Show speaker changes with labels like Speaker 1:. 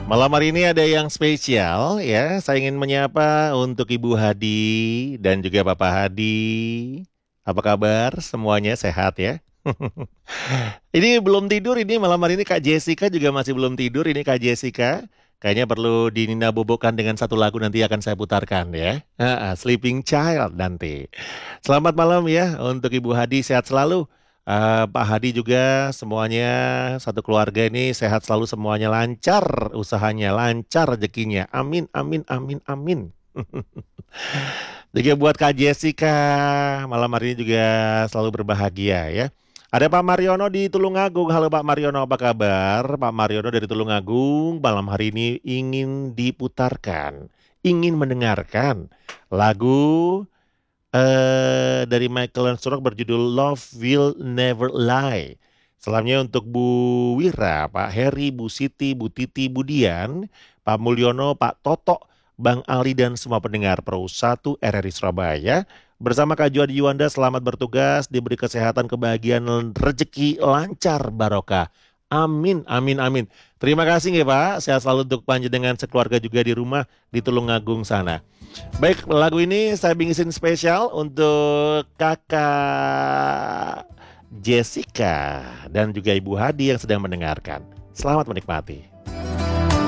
Speaker 1: Malam hari ini ada yang spesial ya. Saya ingin menyapa untuk Ibu Hadi dan juga Bapak Hadi. Apa kabar? Semuanya sehat ya? Ini belum tidur ini malam hari ini Kak Jessica juga masih belum tidur ini Kak Jessica. Kayaknya perlu dinina bobokan dengan satu lagu nanti akan saya putarkan ya. Sleeping Child nanti. Selamat malam ya untuk Ibu Hadi sehat selalu. Pak Hadi juga semuanya satu keluarga ini sehat selalu semuanya lancar usahanya lancar rezekinya. Amin amin amin amin. Juga buat Kak Jessica malam hari ini juga selalu berbahagia ya. Ada Pak Mariono di Tulungagung. Halo Pak Mariono, apa kabar? Pak Mariono dari Tulungagung malam hari ini ingin diputarkan, ingin mendengarkan lagu dari Michael Learns berjudul Love Will Never Lie. Selamanya untuk Bu Wira, Pak Heri, Bu Siti, Bu Titi, Bu Dian, Pak Mulyono, Pak Toto, Bang Ali dan semua pendengar Pro 1 RRI Surabaya. Bersama Kak Juadi Yuwanda selamat bertugas, diberi kesehatan, kebahagiaan, rezeki, lancar, barokah. Amin, amin, amin. Terima kasih ya Pak, sehat selalu untuk panjenengan sekeluarga juga di rumah di Tulungagung sana. Baik, lagu ini saya bingkisin spesial untuk kakak Jessica dan juga Ibu Hadi yang sedang mendengarkan. Selamat menikmati.